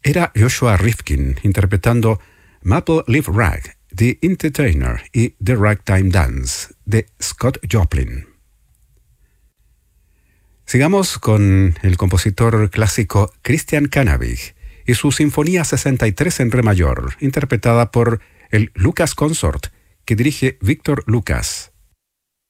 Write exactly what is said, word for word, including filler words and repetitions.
Era Joshua Rifkin interpretando Maple Leaf Rag, The Entertainer y The Ragtime Dance de Scott Joplin. Sigamos con el compositor clásico Christian Canavig y su Sinfonía sesenta y tres en Re mayor, interpretada por el Lucas Consort, que dirige Víctor Lucas.